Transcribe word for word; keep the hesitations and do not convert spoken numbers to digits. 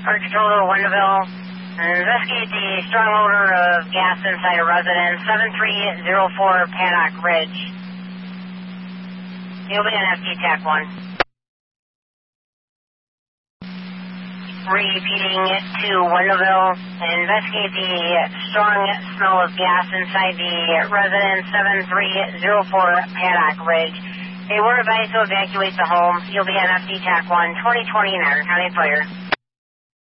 Fire Control to Wendellville. Investigate the strong odor of gas inside a residence, seven three zero four Paddock Ridge. You'll be on F T TAC one. Repeating it to Wendellville. Investigate the strong smell of gas inside the residence, seven three zero four Paddock Ridge. They were advised to evacuate the home. You'll be on F T TAC one, twenty twenty in Otter County Fire.